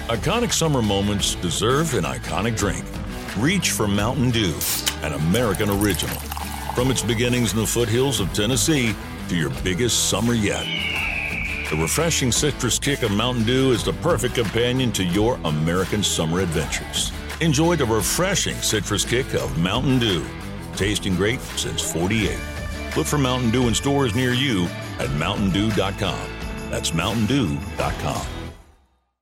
Iconic summer moments deserve an iconic drink. Reach for Mountain Dew, an American original. From its beginnings in the foothills of Tennessee to your biggest summer yet. The refreshing citrus kick of Mountain Dew is the perfect companion to your American summer adventures. Enjoy the refreshing citrus kick of Mountain Dew. Tasting great since '48. Look for Mountain Dew in stores near you at MountainDew.com. That's MountainDew.com.